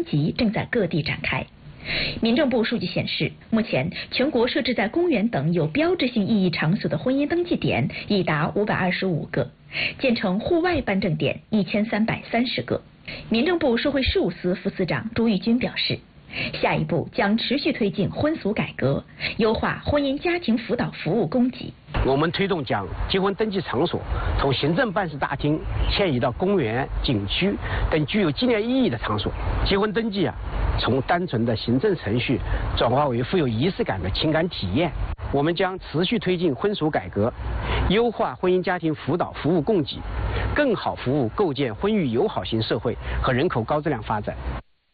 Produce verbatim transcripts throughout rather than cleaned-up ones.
级正在各地展开。民政部数据显示，目前全国设置在公园等有标志性意义场所的婚姻登记点已达五百二十五个，建成户外办证点一千三百三十个。民政部社会事务司副司长朱玉军表示，下一步将持续推进婚俗改革，优化婚姻家庭辅导服务供给。 我们推动将结婚登记场所从行政办事大厅迁移到公园、景区等具有纪念意义的场所。结婚登记啊，从单纯的行政程序转化为富有仪式感的情感体验。我们将持续推进婚俗改革，优化婚姻家庭辅导服务供给，更好服务构建婚育友好型社会和人口高质量发展。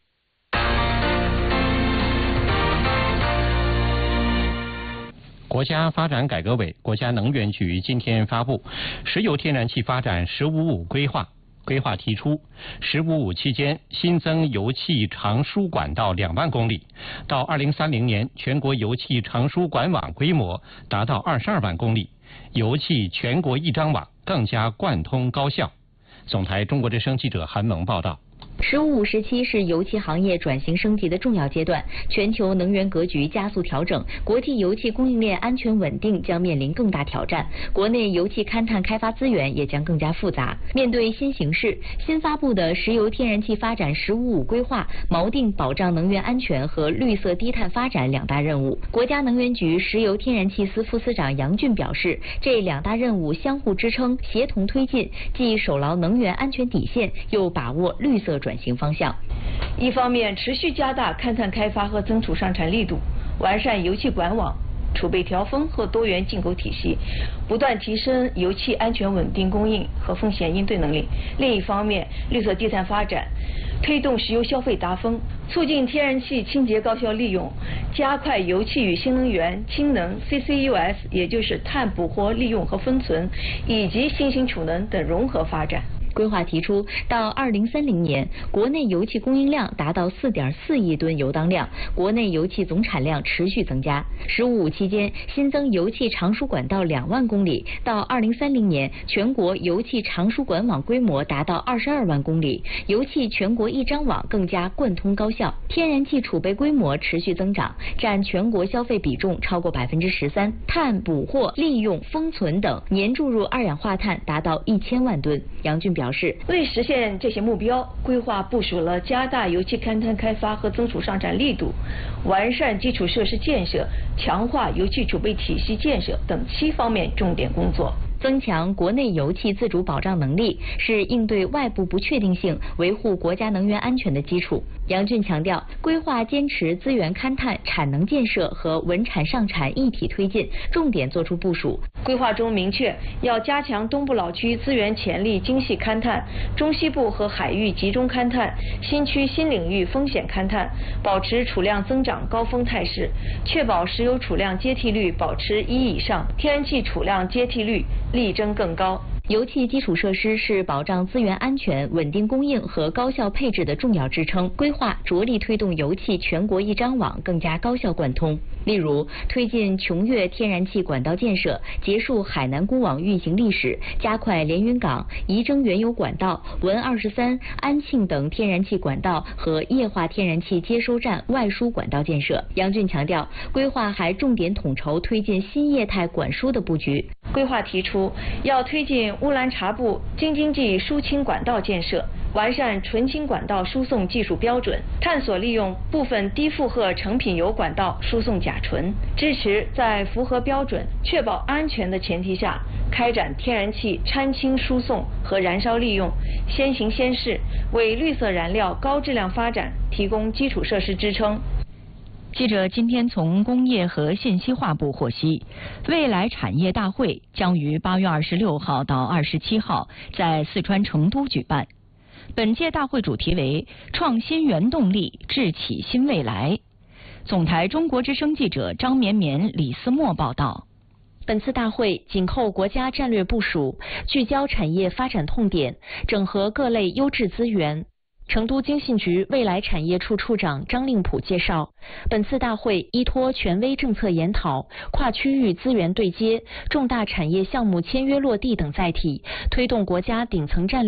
国家发展改革委、国家能源局今天发布《石油天然气发展“十五五”规划》。规划提出，“十五五”期间新增油气长输管道两万公里，到二零三零年，全国油气长输管网规模达到二十二万公里，油气全国一张网更加贯通高效。总台中国之声记者韩萌报道。 十五五时期是油气行业转型升级的重要阶段，全球能源格局加速调整，国际油气供应链安全稳定将面临更大挑战，国内油气勘探开发资源也将更加复杂。面对新形势，新发布的石油天然气发展“十五五”规划锚定保障能源安全和绿色低碳发展两大任务。国家能源局石油天然气司副司长杨俊表示，这两大任务相互支撑，协同推进，既守牢能源安全底线，又把握绿色转型方向。 一方面，持续加大勘探开发和增储上产力度，完善油气管网、储备调峰和多元进口体系，不断提升油气安全稳定供应和风险应对能力。另一方面，绿色低碳发展，推动石油消费达峰，促进天然气清洁高效利用，加快油气与新能源、氢能、C C U S， 也就是碳捕获、利用和封存，以及新型储能等融合发展。 规划提出，到二零三零年，国内油气供应量达到四点四亿吨油当量，国内油气总产量持续增加。十五五期间新增油气长输管道两万公里，到二零三零年，全国油气长输管网规模达到二十二万公里，油气全国一张网更加贯通高效。天然气储备规模持续增长，占全国消费比重超过百分之十三，碳捕获、利用、封存等年注入二氧化碳达到一千万吨。杨俊表示。表示， 为实现这些目标，规划部署了加大油气勘探开发和增储上产力度，完善基础设施建设，强化油气储备体系建设等七方面重点工作。 增强国内油气自主保障能力，是应对外部不确定性、维护国家能源安全的基础。杨俊强调，规划坚持资源勘探、产能建设和稳产上产一体推进，重点作出部署。 规划中明确，要加强东部老区资源潜力精细勘探，中西部和海域集中勘探，新区新领域风险勘探，保持储量增长高峰态势，确保石油储量接替率保持一以上，天然气储量接替率力争更高。 油气基础设施是保障资源安全、稳定供应和高效配置的重要支撑。规划着力推动油气全国一张网更加高效贯通。例如，推进琼岳天然气管道建设，结束海南孤网运行历史，加快连云港、仪征原油管道、文二十三、安庆等天然气管道和液化天然气接收站外输管道建设。杨俊强调，规划还重点统筹推进新业态管输的布局。 规划提出，要推进乌兰察布京津冀输氢管道建设，完善纯氢管道输送技术标准，探索利用部分低负荷成品油管道输送甲醇，支持在符合标准、确保安全的前提下，开展天然气掺氢输送和燃烧利用，先行先试，为绿色燃料高质量发展提供基础设施支撑。 记者今天从工业和信息化部获悉，未来产业大会将于八月二十六号到二十七号在四川成都举办。本届大会主题为“创新原动力，智启新未来”。总台中国之声记者张绵绵、李思墨报道。 本次大会紧扣国家战略部署，聚焦产业发展痛点，整合各类优质资源。成都经信局未来产业处处长张令普介绍，本次大会依托权威政策研讨、跨区域资源对接、重大产业项目签约落地等载体，推动国家顶层战略